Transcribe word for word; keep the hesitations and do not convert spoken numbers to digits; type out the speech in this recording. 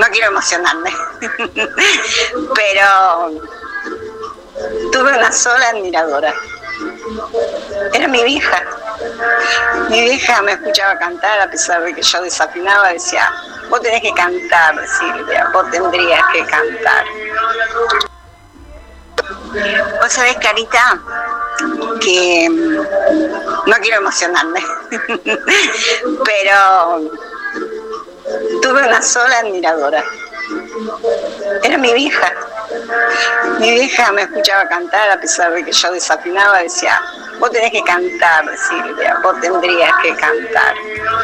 no quiero emocionarme, pero tuve una sola admiradora. Era mi vieja. Mi vieja me escuchaba cantar, a pesar de que yo desafinaba, decía, vos tenés que cantar, Silvia, vos tendrías que cantar. Vos sabés, Carita, que no quiero emocionarme, pero tuve una sola admiradora. Era mi vieja. Mi vieja me escuchaba cantar, a pesar de que yo desafinaba, decía, vos tenés que cantar, Silvia, vos tendrías que cantar.